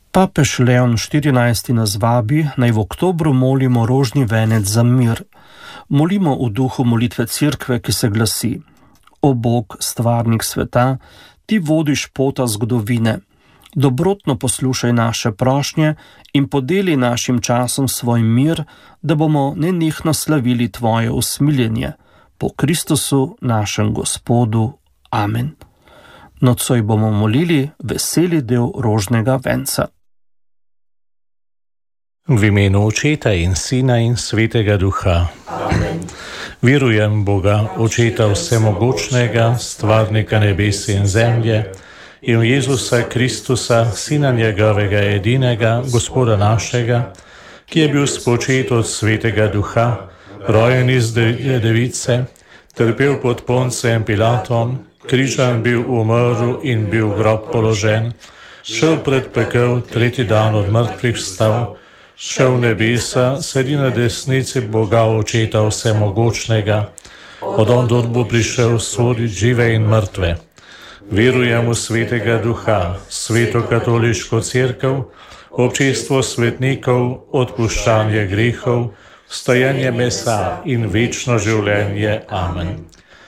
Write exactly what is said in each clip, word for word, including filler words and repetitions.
Papež Leon štirinajsti nas vabi, naj v oktobru molimo rožni venec za mir. Molimo v duhu molitve Cerkve, ki se glasi: O Bog, stvarnik sveta, ti vodiš pota zgodovine. Dobrotno poslušaj naše prošnje in podeli našim časom svoj mir, da bomo nenehno slavili tvoje usmiljenje. Po Kristusu, našem Gospodu. Amen. Nocoj bomo molili veseli del rožnega venca. V imenu Očeta in Sina in Svetega Duha. Amen. Verujem Boga, Očeta vsemogočnega, stvarnika nebes in zemlje, in v Jezusa Kristusa, Sina njegovega edinega, Gospoda našega, ki je bil spočet od Svetega Duha, rojen iz device, trpel pod Poncem Pilatom, križan bil, umrl in bil v grob položen, šel pred pekel, tretji dan od mrtvih vstal, šel v nebesa, sedi na desnici Boga Očeta vsemogočnega, od ondod bo prišel soditi žive in mrtve. Verujem v Svetega Duha, Sveto katoliško cerkev, občestvo svetnikov, odpuščanje grehov, vstajanje mesa in večno življenje. Amen.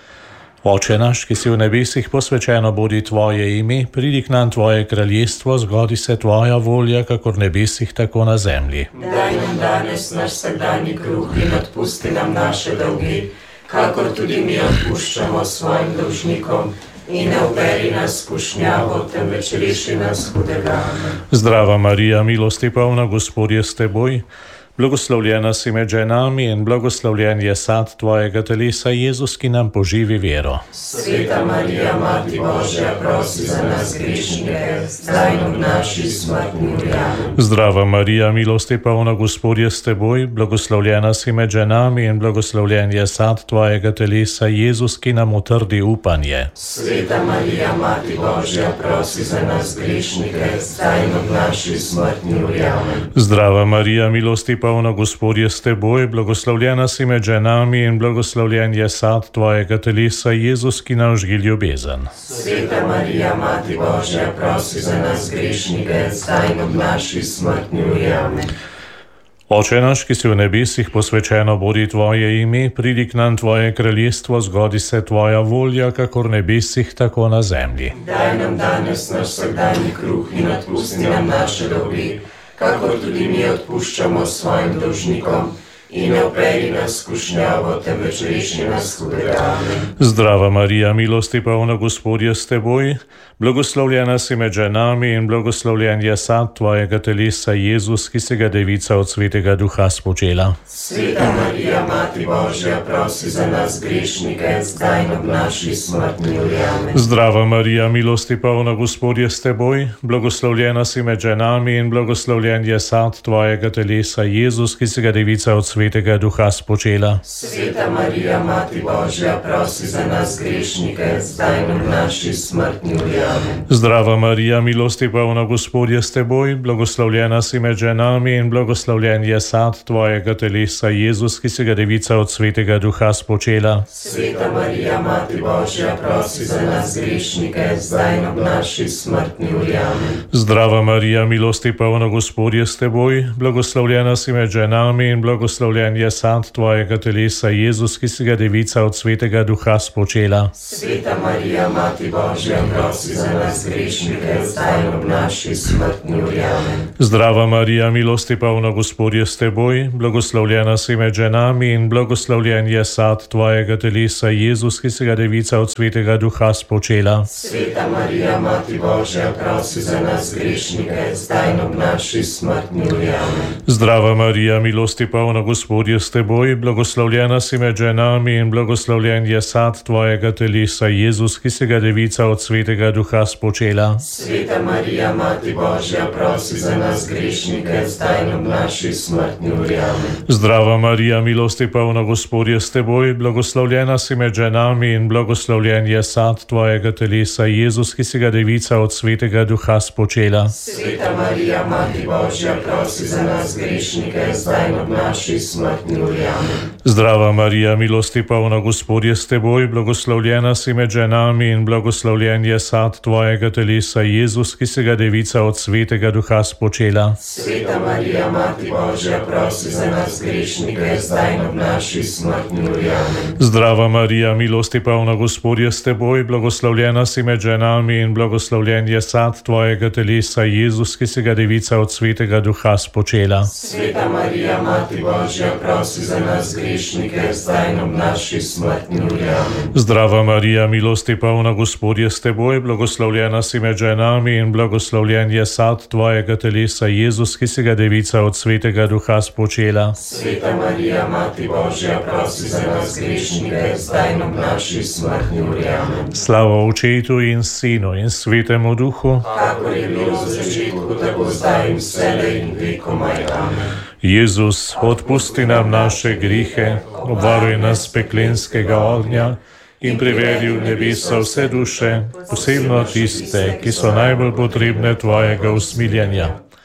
Oče naš, ki si v nebesih, posvečeno bodi tvoje ime, pridi k nam tvoje kraljestvo, zgodi se tvoja volja, kakor v nebesih, tako na zemlji. Daj nam danes naš vsakdanji kruh in odpusti nam naše dolge, kakor tudi mi odpuščamo svojim dolžnikom. In ne uvedi nas v skušnjavo, temveč reši nas hudega. Zdrava Marija, milosti polna, Gospod je s teboj, blagoslovljena si med ženami in blagoslovljen je sad tvojega telesa, Jezus, ki nam poživi vero. Sveta Marija, Mati Božja, prosi za nas grešnike, zdaj in v naši smrtni uri. Amen. Zdrava Marija, milosti polna, Gospod je s teboj, blagoslovljena si med ženami in blagoslovljen je sad tvojega telesa, Jezus, ki nam utrdi upanje. Sveta Marija, Mati Božja, prosi za nas grešnike, zdaj in v naši smrtni uri. Amen. Zdrava Marija, milosti polna, Gospod je s teboj, blagoslovljena si med ženami in blagoslovljen je sad tvojega telesa, Jezus, ki nam žgi ljubezen. Sveta Marija, Mati Božja, prosi za nas grešnike, zdaj in v naši smrtni uri. Amen. Oče naš, ki si v nebesih, posvečeno bodi tvoje ime, pridi k nam tvoje kraljestvo, zgodi se tvoja volja, kakor v nebesih, tako na zemlji. Daj nam danes naš vsakdanji kruh in odpusti nam naše dolge, kakor tudi mi odpuščamo svojim dolžnikom. In ne uvedi nas v skušnjavo, temveč reši nas hudega. Amen. Zdrava Marija, milosti polna, Gospod je s teboj, blagoslovljena si med ženami in blagoslovljen je sad tvojega telesa, Jezus, ki se ga devica od Svetega Duha spočela. Sveta Marija, Mati Božja, prosi za nas grešnike, zdaj in v naši smrtni uri. Amen. Zdrava Marija, milosti polna, Gospod je s teboj, blagoslovljena si med ženami in blagoslovljen je sad tvojega telesa, Jezus, ki se ga devica od Svetega Duha spočela. Sveta Marija, Mati Božja, prosi za nas grešnike, zdaj in v naši smrtni uri. Amen. Zdrava Marija, milosti polna, Gospod je s teboj, blagoslovljena si med ženami in blagoslovljen je sad tvojega telesa, Jezus, ki se ga devica od Svetega Duha spočela. Sveta Marija, Mati Božja, prosi za nas grešnike, zdaj in v naši smrtni uri. Amen. Zdrava Marija, milosti polna, Gospod je s teboj, blagoslovljena si med ženami in blagoslovljen je sad tvojega telesa, Jezus, ki se ga devica od Svetega Duha spočela. Sveta Marija, Mati Božja, prosi za nas grešnike, zdaj in v naši smrtni uri. Amen. Zdrava Marija, milosti polna, Gospod je s teboj, blagoslovljena si med ženami in blagoslovljen je sad tvojega telesa, Jezus, ki se ga devica od Svetega Duha spočela. Sveta Marija, Mati Božja, prosi za nas grešnike, zdaj in v naši smrtni uri. Amen. Zdrava Marija, milosti polna, Gospod je s teboj, blagoslovljena si med ženami in blagoslovljen je sad tvojega telesa, Jezus, ki se ga devica od Svetega Duha spočela. Sveta Marija, Mati Božja, prosi za nas grešnike, zdaj in v naši smrtni uri. Amen. Zdrava Marija, milosti polna, Gospod je s teboj, blagoslovljena si med ženami in blagoslovljen je sad tvojega telesa, Jezus, ki se ga devica od Svetega Duha spočela. Sveta Marija, Mati Božja, prosi za nas grešnike, zdaj in v naši smrtni uri. Amen. Zdrava Marija, milosti polna, Gospod je s teboj, blagoslovljena si med ženami in blagoslovljen je sad sad tvojega telesa, Jezus, ki se ga devica od svetega duha spočela. Sveta Marija, Mati Božja, prosi za nas grešnike, zdaj in ob naši smrtni uri. Amen. Zdrava Marija, milosti polna, Gospod je s teboj, blagoslovljena si med ženami in blagoslovljen je sad tvojega telesa, Jezus, ki se ga devica od svetega duha spočela. Sveta Marija, Mati Božja, prosi za nas grešnike, zdaj in ob naši smrtni uri. Amen. Zdrava Marija, milosti polna, Gospod je s teboj, blagoslovljena si med ženami in blagoslovljen je sad tvojega telesa, Jezus, ki se ga devica od svetega duha spočela. Sveta Marija, Mati Božja, prosi za nas grešnike, zdaj in ob naši smrtni uri. Amen. Slava Očetu in Sinu in Svetemu Duhu, kakor je bilo v začetku, tako zdaj in vselej in vekomaj. Amen. Jezus, odpusti nam naše grihe, obvaruj nas peklenskega ognja in privedi v nebesa vse duše, posebno tiste, ki so najbolj potrebne tvojega usmiljenja.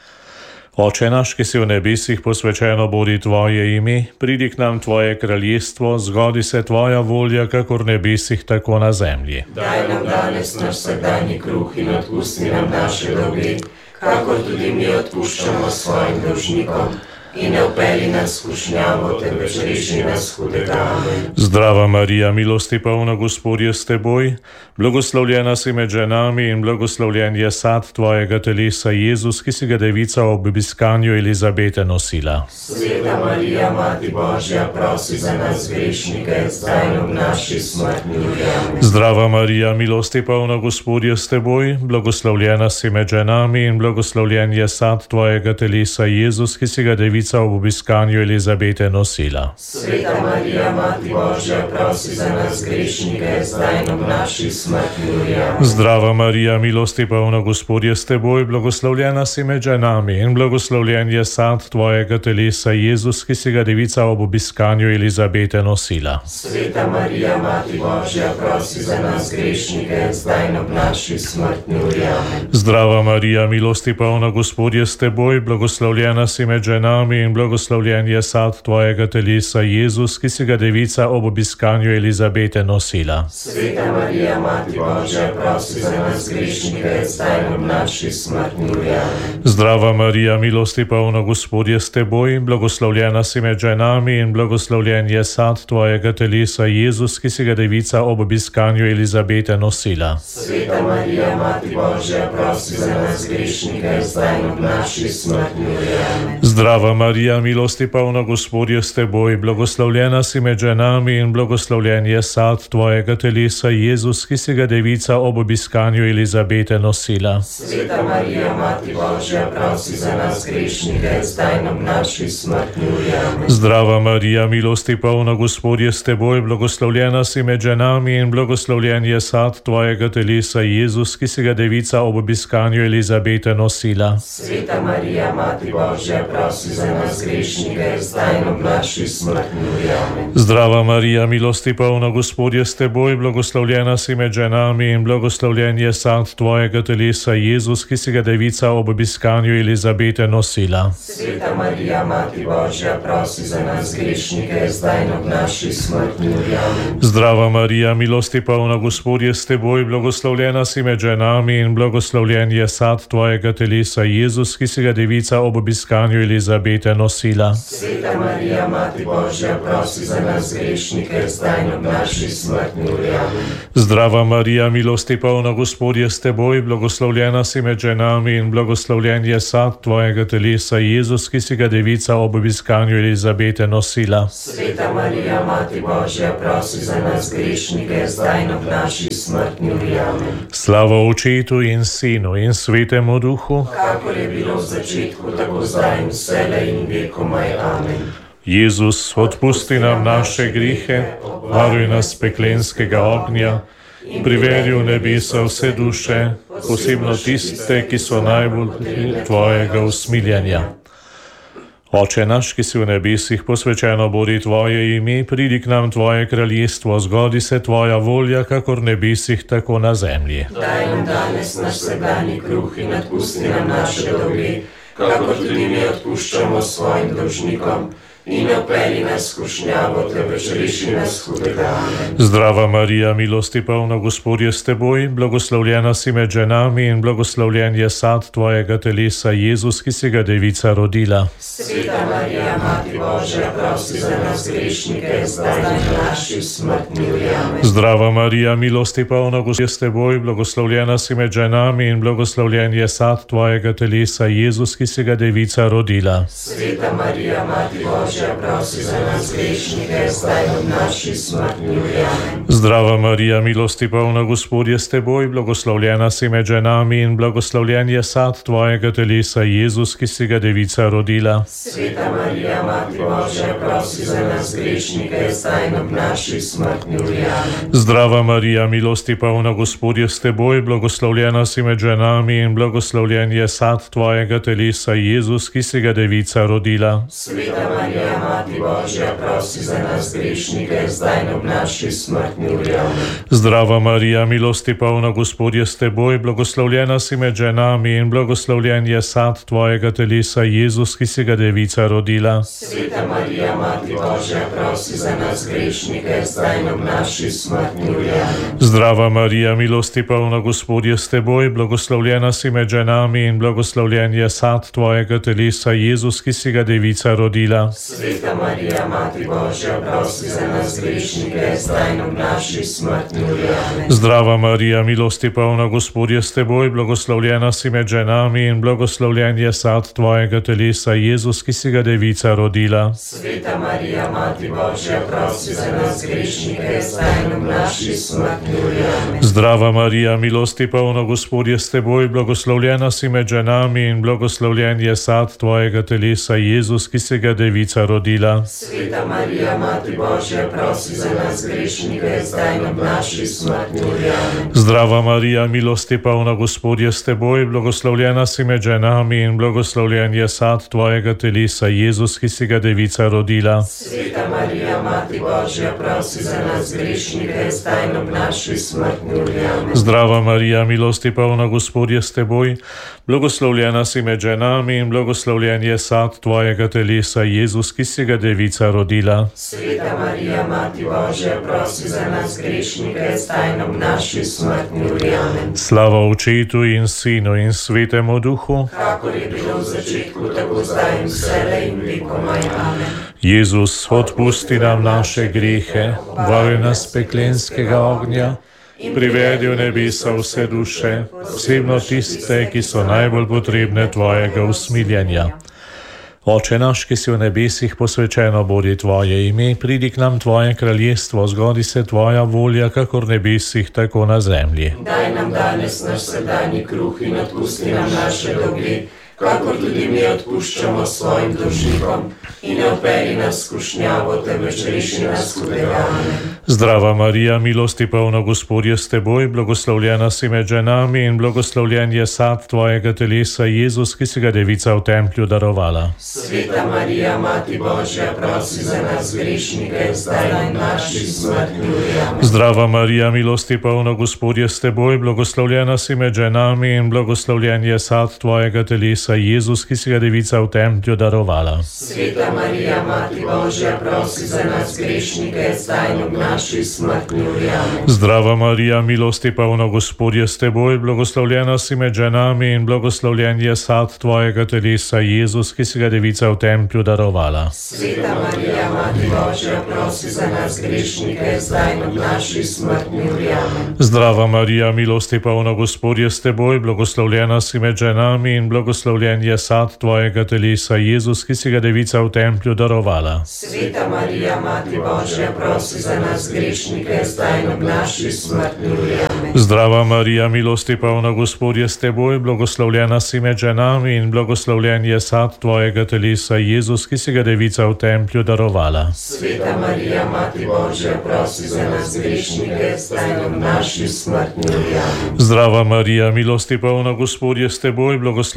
Oče naš, ki si v nebesih, posvečeno bodi tvoje ime, pridi k nam tvoje kraljestvo, zgodi se tvoja volja, kakor v nebesih, tako na zemlji. Daj nam danes naš vsakdanji kruh in odpusti nam naše dolge, kakor tudi mi odpuščamo svojim dolžnikom. In ne vpelji nas v skušnjavo, temveč reši nas hudega. Amen. Zdrava Marija, milosti polna, Gospod je s teboj, blagoslovljena si med ženami in blagoslovljen je sad tvojega telesa, Jezus, ki si ga devica ob obiskanju Elizabete nosila. Sveta Marija, Mati Božja, prosi za nas grešnike, zdaj in ob naši smrtni uri. Amen. Zdrava Marija, milosti polna, Gospod je s teboj, blagoslovljena si med ženami in blagoslovljen je sad tvojega telesa, Jezus, ki si ga devica ob obiskanju Elizabete nosila. Sveta Marija, Mati Božja, prosi za nas grešnike, zdaj in ob naši smrtni uri. Amen. Zdrava Marija, milosti polna, Gospod je s teboj, blagoslovljena si med ženami in blagoslovljen je sad tvojega telesa, Jezus, ki si ga devica ob obiskanju Elizabete nosila. Sveta Marija, Mati Božja, prosi za nas grešnike, zdaj in ob naši smrtni uri. Amen. Zdrava Marija, milosti polna, Gospod je s teboj, blagoslovljena si med ženami in blagoslovljen je sad tvojega telesa, Jezus, ki si ga devica ob obiskanju Elizabete nosila. Sveta Marija, Mati Božja, prosi za nas grešnike, zdaj in ob naši smrtni uri. Amen. Zdrava Marija, milosti polna, Gospod je s teboj, blagoslovljena si med ženami in blagoslovljen je sad tvojega telesa, Jezus, ki si ga devica ob obiskanju Elizabete nosila. Sveta Marija, Mati Božja, prosi za nas grešnike, zdaj in ob naši smrtni uri. Amen. Zdrava Marija, milosti polna, Gospod je s teboj, blagoslovljena si med ženami in blagoslovljen je sad tvojega telesa, Jezus, ki si ga devica ob obiskanju Elizabete nosila. Sveta Marija, Mati Božja, prosi za nas grešnike, zdaj in ob naši smrtni uri. Amen. Zdrava Marija, milosti polna, Gospod je s teboj, blagoslovljena si med ženami in blagoslovljen je sad tvojega telesa, Jezus, ki si ga devica ob obiskanju Elizabete nosila. Sveta Marija, Mati Božja, prosi za nas grešnike, zdaj in ob naši smrtni uri. Amen. Zdrava Marija, milosti polna, Gospod je s teboj, blagoslovljena si med ženami in blagoslovljen je sad tvojega telesa, Jezus, ki si ga devica ob obiskanju Elizabete nosila. Sveta Marija, Mati Božja, prosi za nas grešnike, zdaj in ob naši smrtni uri. Amen. Zdrava Marija, milosti polna, Gospod je s teboj, blagoslovljena si med ženami in blagoslovljen je sad tvojega telesa, Jezus, ki si ga devica ob obiskanju Elizabete nosila. Sveta Marija, Mati Božja, prosi za nas grešnike, zdaj in ob naši smrtni uri. Amen. Zdrava Marija, milosti polna, Gospod je s teboj, blagoslovljena si med ženami in blagoslovljen je sad tvojega telesa, Jezus, ki si ga devica ob obiskanju Elizabete nosila. Sveta Marija, Mati Božja, prosi za nas grešnike, zdaj in ob naši smrtni uri. Amen. Slava Očetu in Sinu in Svetemu Duhu, kakor je bilo v začetku, tako zdaj in vselej in vekomaj. Amen. Jezus, odpusti nam naše grihe, varuj nas peklenskega ognja in privedi v nebesa vse duše, posebno tiste, ki so najbolj tvojega usmiljenja. Oče naš, ki si v nebesih, posvečeno bodi tvoje ime, pridi k nam tvoje kraljestvo, zgodi se tvoja volja, kakor v nebesih, tako na zemlji. Daj nam danes naš vsakdanji kruh in odpusti nam naše dolge, kakor tudi mi odpuščamo svojim dolžnikom. in ne vpelji nas v skušnjavo, temveč reši nas hudega. Amen. Zdrava Marija, milosti polna, Gospod je s teboj, blagoslovljena si med ženami in blagoslovljen je sad tvojega telesa, Jezus, ki si ga devica rodila. Sveta Marija, Mati Božja, prosi za nas grešnike, zdaj in v naši smrtni uri. Amen. Zdrava Marija, milosti polna, Gospod je s teboj, blagoslovljena si med ženami in blagoslovljen je sad tvojega telesa, Jezus, ki si ga devica rodila. Sveta Marija, Mati Božja, prosi za nas grešnike, zdaj in v naši smrtni uri. Amen. Zdrava Marija, milosti polna, Gospod je s teboj, blagoslovljena si med ženami in blagoslovljen je sad tvojega telesa, Jezus, ki si ga devica rodila. Sveta Marija, Mati Božja, prosi za nas grešnike, zdaj in v naši smrtni uri. Amen. Zdrava Marija, milosti polna, Gospod je s teboj, blagoslovljena si med ženami in blagoslovljen je sad tvojega telesa, Jezus, ki si ga devica rodila. Sveta Marija, Mati Božja, prosi za nas grešnike, zdaj in v naši smrtni uri. Amen. Zdrava Marija, milosti polna, Gospod je s teboj, blagoslovljena si med ženami in blagoslovljen je sad tvojega telesa, Jezus, ki si ga devica rodila. Sveta Marija, Mati Božja, prosi za nas grešnike, zdaj in v naši smrtni uri. Amen. Zdrava Marija, milosti polna, Gospod je s teboj, blagoslovljena si med ženami in blagoslovljen je sad tvojega telesa, Jezus, ki si ga devica rodila. Sveta Marija, Mati Božja, prosi za nas grešnike, zdaj in v naši smrtni uri. Amen. Zdrava Marija, milosti polna, Gospod je s teboj, blagoslovljena si med ženami in blagoslovljen je sad tvojega telesa, Jezus, ki si ga devica rodila. Sveta Marija, Mati Božja, prosi za nas grešnike, zdaj in v naši smrtni uri. Amen. Zdrava Marija, milosti polna, Gospod je s teboj, blagoslovljena si med ženami in blagoslovljen je sad tvojega telesa, Jezus, ki si ga devica rodila. Sveta Marija, Mati Božja, prosi za nas grešnike, zdaj in v naši smrtni uri. Amen. Zdrava Marija, milosti polna, Gospod je s teboj, blagoslovljena si med ženami in blagoslovljen je sad tvojega telesa, Jezus, ki si ga devica rodila. Sveta Marija, Mati Božja, prosi za nas grešnike, zdaj in v naši smrtni uri. Amen. Zdrava Marija, milosti polna, Gospod je s teboj, blagoslovljena si med ženami in blagoslovljen je sad tvojega telesa, Jezus, ki si ga devica rodila. Sveta Marija, Mati Božja, prosi za nas grešnike, zdaj in v naši smrtni uri. Amen. Slava Očetu in Sinu in Svetemu Duhu, kakor je bilo v začetku, tako zdaj in vselej in vekomaj. Amen. Jezus, odpusti nam naše grehe, varuj nas peklenskega ognja, privedi v nebesa vse duše, posebno tiste, ki so najbolj potrebne tvojega usmiljenja. Oče naš, ki si v nebesih, posvečeno bodi tvoje ime, pridi k nam tvoje kraljestvo, zgodi se tvoja volja, kakor v nebesih, tako na zemlji. Daj nam danes naš vsakdanji kruh in odpusti nam naše dolge, kakor tudi mi odpuščamo svojim dolžnikom, in ne vpelji nas v skušnjavo, temveč reši nas hudega. Amen. Zdrava Marija, milosti polna, Gospod je s teboj, blagoslovljena si med ženami in blagoslovljen je sad tvojega telesa, Jezus, ki si ga devica v templju darovala. Sveta Marija, Mati Božja, prosi za nas grešnike, zdaj in v naši smrtni uri. Amen. Zdrava Marija, milosti polna, Gospod je s teboj, blagoslovljena si med ženami in blagoslovljen je sad tvojega telesa, Jezus, ki si ga devica v templju darovala. Sveta Marija, Mati Božja, prosi za nas grešnike, zdaj in v naši smrtni uri. Amen. Zdrava Marija, milosti polna, Gospod je s teboj, blagoslovljena si med ženami in blagoslovljen je sad tvojega telesa, Jezus, ki si ga devica v templju darovala. Sveta Marija, Mati Božja, prosi za nas grešnike, zdaj in v naši smrtni uri. Amen. Zdrava Marija, milosti polna, Gospod je s teboj, blagoslovljena si med ženami in blagoslovljen je sad tvojega telesa, Jezus, ki si ga devica v templju darovala. Sveta Marija, Mati Božja, prosi za nas grešnike, zdaj in v naši smrtni uri. Amen. Zdrava Marija, milosti polna, Gospod je s teboj, blagoslovljena si med ženami in blagoslovljen je sad tvojega telesa, Jezus, ki si ga devica v templju darovala. Sveta Marija, Mati Božja, prosi za nas grešnike, zdaj in v naši smrtni uri. Amen. Zdrava Marija, milosti polna, Gospod je s teboj, blagoslovljena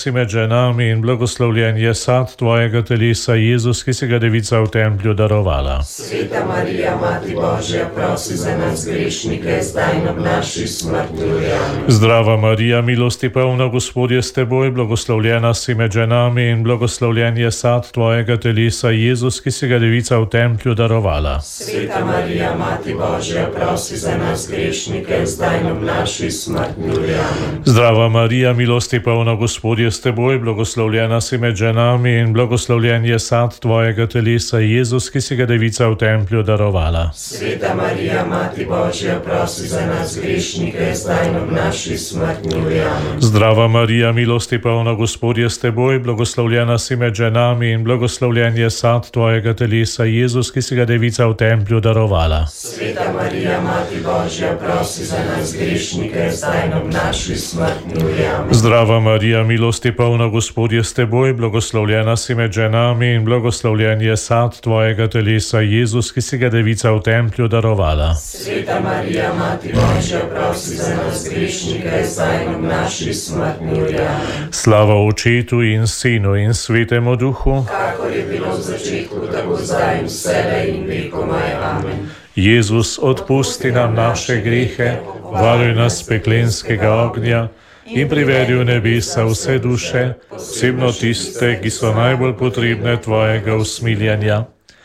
si med ženami in blagoslovljen je sad tvojega telesa, Jezus, ki si ga devica v templju darovala. Sveta Marija, Mati Božja, prosi za nas grešnike, zdaj in ob naši smrti. Amen. Zdrava Marija, milosti polna, Gospod je s teboj, blagoslovljena si med ženami in blagoslovljen je sad tvojega telesa, Jezus, ki si ga devica v templju darovala. Sveta Marija, Mati Božja, prosi za nas grešnike, zdaj in ob naši smrti. Amen. Zdrava Marija, milosti polna, Gospod je s teboj, blagoslovljena si med ženami in blagoslovljen je sad tvojega telesa, Jezus, ki si ga devica v templju darovala. Sveta Marija, Mati Božja, prosi za nas grešnike, zdaj in ob naši smrti. Amen. Zdrava Marija, milosti polna, Gospod je s teboj, blagoslovljena si med ženami in blagoslovljen je sad tvojega telesa, Jezus, ki si ga devica v templju darovala. Sveta Marija, Mati Božja, prosi za nas grešnike, zdaj in ob naši smrti. Amen. Zdrava Marija, milosti polna, Gospod je s teboj, blagoslovljena si med ženami in blagoslovljen je sad tvojega telesa, Jezus, ki si ga devica v templju darovala. Sveta Marija, Mati Božja, prosi za nas grešnike, zdaj in ob naši smrti. Amen. Slava Očetu in Sinu in Svetemu Duhu, kakor je bilo v začetku, tako zdaj in vselej in vekomaj. Amen. Jezus, odpusti nam naše grehe, varuj nas peklenskega ognja in privedi v nebesa vse duše, posebno tiste, ki so najbolj potrebne tvojega usmiljenja.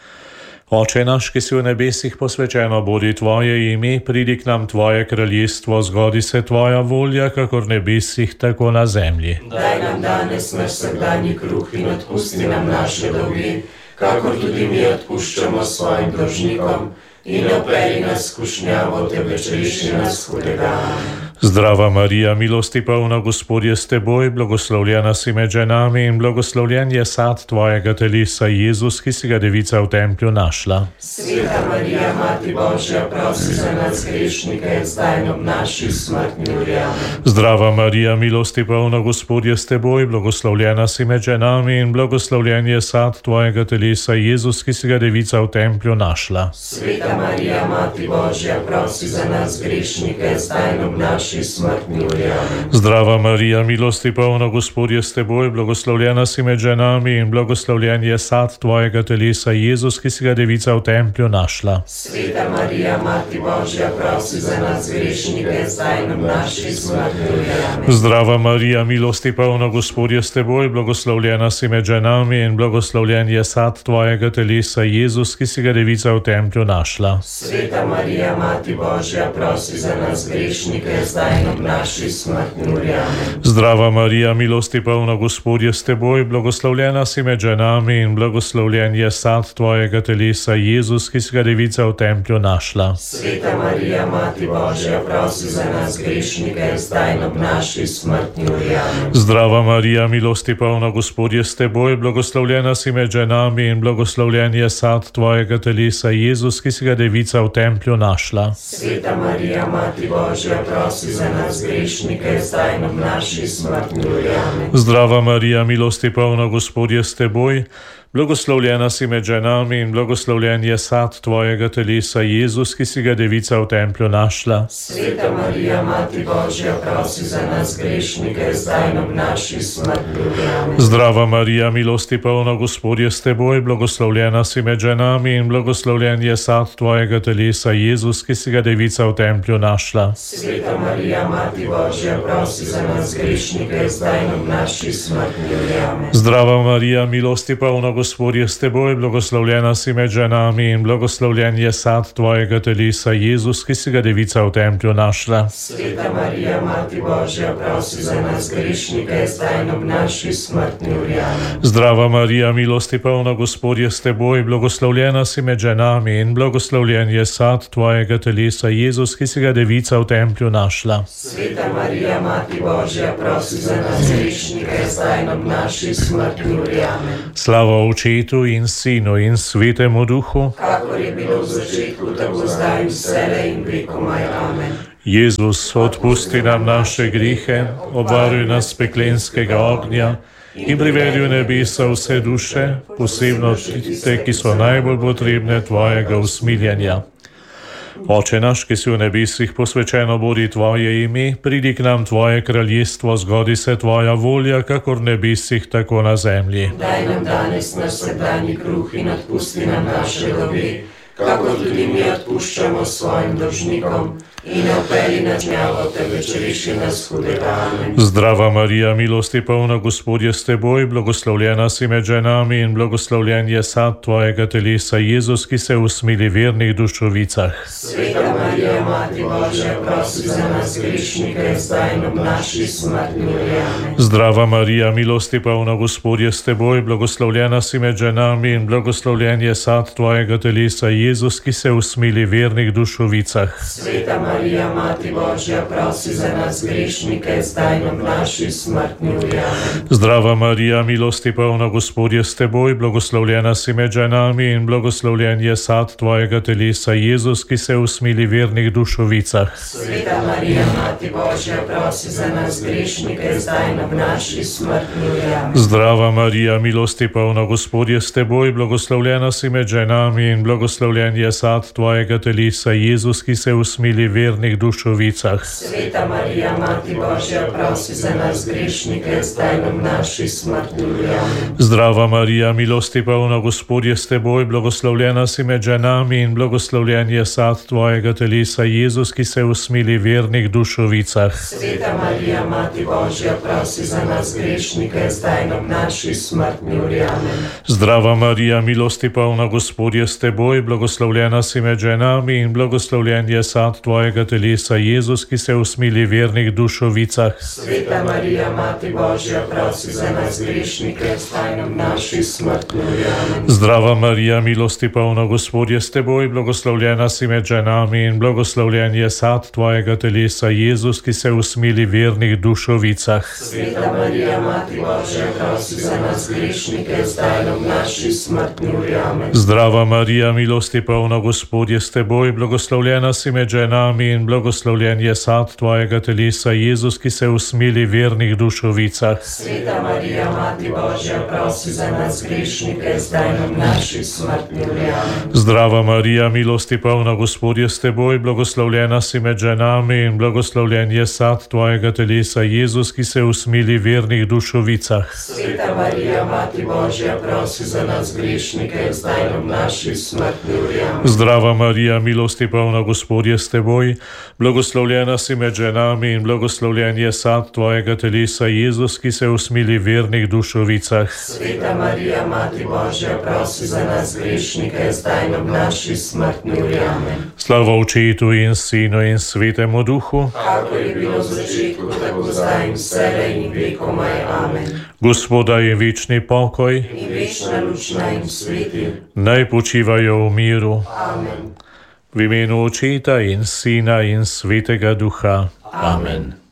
Oče naš, ki si v nebesih, posvečeno bodi tvoje ime, pridi k nam tvoje kraljestvo, zgodi se tvoja volja, kakor v nebesih, tako na zemlji. Daj nam danes naš vsakdanji kruh in odpusti nam naše dolge, kakor tudi mi odpuščamo svojim dolžnikom, in ne vpelji nas v skušnjavo, temveč reši nas hudega. Zdrava Marija, milosti polna, Gospod je s teboj, blagoslovljena si med ženami in blagoslovljen je sad tvojega telesa, Jezus, ki si ga devica v templju našla. Sveta Marija, Mati Božja, prosi za nas grešnike, zdaj in ob naši smrti. Amen. Zdrava Marija, milosti polna, Gospod je s teboj, blagoslovljena si med ženami in blagoslovljen je sad tvojega telesa, Jezus, ki si ga devica v templju našla. Sveta Marija, Mati Božja, prosi za nas grešnike, zdaj in ob naši smrtni uri. Amen. Zdrava Marija, milosti polna, Gospod je s teboj, blagoslovljena si med ženami in blagoslovljen je sad tvojega telesa, Jezus, ki si ga devica v templju našla. Sveta Marija, Mati Božja, prosi za nas grešnike, zdaj in ob naši smrtni uri. Amen. Zdrava Marija, milosti polna, Gospod je s teboj, blagoslovljena si med ženami in blagoslovljen je sad tvojega telesa, Jezus, ki si ga devica v templju našla. Sveta Marija, Mati Božja, prosi za nas grešnike, zdaj in ob naši smrtni uri. Amen. Zdrava Marija, milosti polna, Gospod je s teboj, blagoslovljena si med ženami in blagoslovljen je sad tvojega telesa, Jezus, ki si ga devica v templju našla. Sveta Marija, Mati Božja, prosi za nas grešnike, zdaj in ob naši smrtni uri. Amen. Zdrava Marija, milosti polna, Gospod je s teboj, blagoslovljena si med ženami in blagoslovljen je sad tvojega telesa, Jezus, ki si ga devica v templju našla. Sveta Marija, Mati Božja, prosi za nas grešnike, zdaj in ob naši smrtni uri. Amen. Zdrava Marija, milosti polna, Gospod je s teboj, blagoslovljena si med ženami in blagoslovljen je sad tvojega telesa, Jezus, ki si ga devica v templju našla. Sveta Marija, Mati Božja, prosi za nas grešnike, zdaj in ob naši smrtni uri. Amen. Zdrava Marija, milosti polna, Gospod je s teboj, blagoslovljena si med ženami in blagoslovljen je sad tvojega telesa, Jezus, ki si ga devica v templju našla. Sveta Marija, Mati Božja, prosi za nas grešnike, zdaj in ob naši smrtni uri. Amen. Zdrava Marija, milosti polna, Gospod je s teboj, blagoslovljena si med ženami in blagoslovljen je sad tvojega telesa, Jezus, ki si ga devica v templju našla. Sveta Marija, Mati Božja, prosi za nas grešnike, zdaj in ob naši smrtni uri. Amen. Zdrava Marija, milosti polna, Gospod je s teboj, blagoslovljena si med ženami in blagoslovljen je sad tvojega telesa, Jezus, ki si ga devica v templju našla. Sveta Marija, Mati Božja, prosi za nas grešnike, zdaj in ob naši smrtni uri. Amen. Slava Očetu in Sinu in Svetemu Duhu, kakor je bilo v začetku, tako zdaj in vselej in vekomaj. Amen. Jezus, odpusti nam naše grehe, obvaruj nas peklenskega ognja in privedi v nebesa vse duše, posebno tiste, ki so najbolj potrebne tvojega usmiljenja. Oče naš, ki si v nebesih, posvečeno bodi tvoje ime, pridi k nam tvoje kraljestvo, zgodi se tvoja volja, kakor v nebesih, tako na zemlji. Daj nam danes naš vsakdanji kruh in odpusti nam naše dolge, kakor tudi mi odpuščamo svojim dolžnikom. In ne vpelji nas v gnjavo, temveč reši nas hudega. Amen. Zdrava Marija, milosti polna, Gospod je s teboj, blagoslovljena si med ženami in blagoslovljen je sad tvojega telesa, Jezus, ki se usmili vernih dušovicah. Sveta Marija, Mati Božja, prosi za nas grešnike, zdaj in ob naši smrtni uri. Amen. Zdrava Marija, milosti polna, Gospod je s teboj, blagoslovljena si med ženami in blagoslovljen je sad tvojega telesa, Jezus, ki se usmili vernih dušovicah. Sveta Marija, Mati Božja, prosi za nas grešnike, zdaj in ob naši smrtni uri. Amen. Zdrava Marija, milosti polna, Gospod je s teboj, blagoslovljena si med ženami in blagoslovljen je sad tvojega telesa, Jezus, ki se usmili vernih dušovicah. Sveta Marija, Mati Božja, prosi za nas grešnike, zdaj in ob naši smrtni uri. Amen. Zdrava Marija, milosti polna, Gospod je s teboj, blagoslovljena si med ženami in blagoslovljen je sad tvojega telesa, Jezus, ki se usmili vernih dušovicah. Sveta Marija, Mati Božja, prosi za nas grešnike, zdaj in ob naši smrtni uri. Amen. Zdrava Marija, milosti polna, Gospod je s teboj, blagoslovljena si med ženami in blagoslovljen je sad tvojega telesa, Jezus, ki se usmili vernih dušovicah. Sveta Marija, Mati Božja, prosi za nas grešnike, zdaj in ob naši smrtni uri. Amen. Zdrava Marija, milosti polna, Gospod je s teboj, blagoslovljena si med ženami in blagoslovljen je sad tvojega telesa, Jezus, ki se usmili vernih dušovicah. Sveta Marija, Mati Božja, prosi za nas grešnike, zdaj in ob naši smrtni uri. Amen. Zdrava Marija, milosti polna, Gospod je s teboj, blagoslovljena si med ženami in blagoslovljen je sad tvojega telesa, Jezus, ki se usmili vernih dušovicah. Sveta Marija, Mati Božja, prosi za nas grešnike, zdaj in ob naši smrtni uri. Amen. Zdrava Marija, milosti polna, Gospod je s teboj, blagoslovljena si med ženami in blagoslovljen je sad tvojega telesa, Jezus, ki se usmili vernih dušovicah. Sveta Marija, Mati Božja, prosi za nas grešnike, zdaj in ob naši smrtni uri. Amen. Zdrava Marija, milosti polna, Gospod je s teboj, blagoslovljena si med ženami in blagoslovljen je sad tvojega telesa, Jezus, ki se usmili vernih dušovicah. Sveta Marija, Mati Božja, prosi za nas grešnike, zdaj in ob naši smrtni uri. Amen. Zdrava Marija, milosti polna, Gospod je s teboj, blagoslovljena si med ženami in blagoslovljen je sad tvojega telesa, Jezus, ki se usmili vernih dušovicah. Sveta Marija, Mati Božja, prosi za nas grešnike, zdaj in ob naši smrtni uri. Amen. Slava Očetu in Sinu in Svetemu Duhu, Kako je bilo v začetku, tako zdaj in vselej in vekomaj. Amen. Gospoda je večni pokoj, In večna luč naj jim sveti. naj počivajo v miru. Amen. V imenu Očeta in Sina in Svetega Duha. Amen.